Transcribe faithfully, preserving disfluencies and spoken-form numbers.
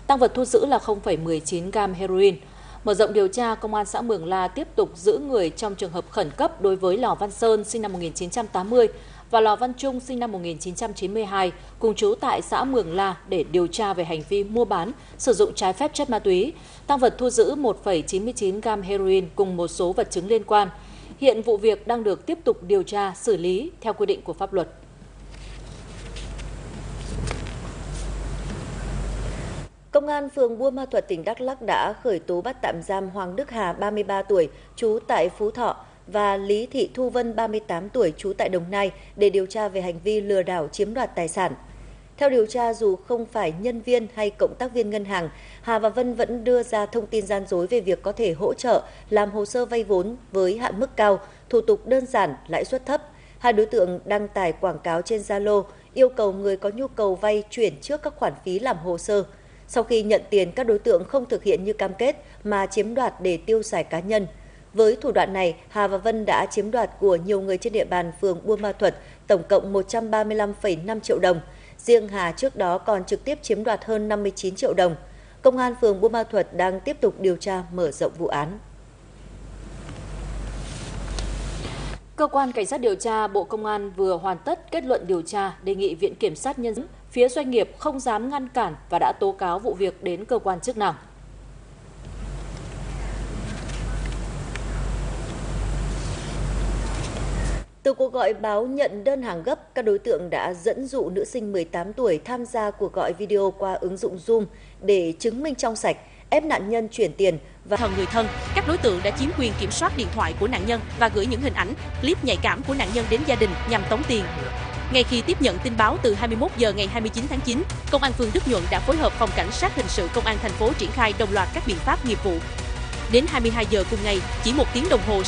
Tang vật thu giữ là không phẩy mười chín gam heroin. Mở rộng điều tra, Công an xã Mường La tiếp tục giữ người trong trường hợp khẩn cấp đối với Lò Văn Sơn sinh năm một nghìn chín trăm tám mươi và Lò Văn Trung sinh năm một nghìn chín trăm chín mươi hai, cùng trú tại xã Mường La để điều tra về hành vi mua bán, sử dụng trái phép chất ma túy. Tang vật thu giữ một phẩy chín mươi chín gam heroin cùng một số vật chứng liên quan. Hiện vụ việc đang được tiếp tục điều tra, xử lý theo quy định của pháp luật. Công an phường Buôn Ma Thuột, tỉnh Đắk Lắk đã khởi tố bắt tạm giam Hoàng Đức Hà, ba mươi ba tuổi, trú tại Phú Thọ và Lý Thị Thu Vân, ba mươi tám tuổi, trú tại Đồng Nai để điều tra về hành vi lừa đảo chiếm đoạt tài sản. Theo điều tra, dù không phải nhân viên hay cộng tác viên ngân hàng, Hà và Vân vẫn đưa ra thông tin gian dối về việc có thể hỗ trợ làm hồ sơ vay vốn với hạn mức cao, thủ tục đơn giản, lãi suất thấp. Hai đối tượng đăng tải quảng cáo trên Zalo yêu cầu người có nhu cầu vay chuyển trước các khoản phí làm hồ sơ. Sau khi nhận tiền, các đối tượng không thực hiện như cam kết mà chiếm đoạt để tiêu xài cá nhân. Với thủ đoạn này, Hà và Vân đã chiếm đoạt của nhiều người trên địa bàn phường Buôn Ma Thuột tổng cộng một trăm ba mươi lăm phẩy năm triệu đồng. Riêng Hà trước đó còn trực tiếp chiếm đoạt hơn năm mươi chín triệu đồng. Công an phường Buôn Ma Thuột đang tiếp tục điều tra mở rộng vụ án. Cơ quan Cảnh sát điều tra Bộ Công an vừa hoàn tất kết luận điều tra, đề nghị Viện Kiểm sát Nhân dân phía doanh nghiệp không dám ngăn cản và đã tố cáo vụ việc đến cơ quan chức năng. Từ cuộc gọi báo nhận đơn hàng gấp, các đối tượng đã dẫn dụ nữ sinh mười tám tuổi tham gia cuộc gọi video qua ứng dụng Zoom để chứng minh trong sạch, ép nạn nhân chuyển tiền và thân người thân. Các đối tượng đã chiếm quyền kiểm soát điện thoại của nạn nhân và gửi những hình ảnh, clip nhạy cảm của nạn nhân đến gia đình nhằm tống tiền. Ngay khi tiếp nhận tin báo từ hai mươi mốt giờ ngày hai mươi chín tháng chín, Công an phường Đức Nhuận đã phối hợp Phòng Cảnh sát Hình sự Công an thành phố triển khai đồng loạt các biện pháp nghiệp vụ. Đến hai mươi hai giờ cùng ngày, chỉ một tiếng đồng hồ